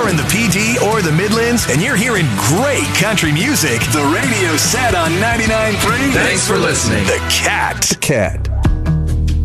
you're in the PD or the Midlands and you're hearing great country music, the radio set on 99.3. Thanks for listening. The Cat.